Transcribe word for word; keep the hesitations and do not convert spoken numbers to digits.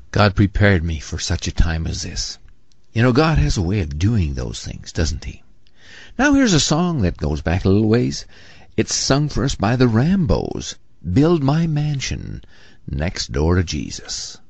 God prepared me for such a time as this. You know, God has a way of doing those things, doesn't He? Now here's a song that goes back a little ways. It's sung for us by the Rambos. Build my mansion next door to Jesus.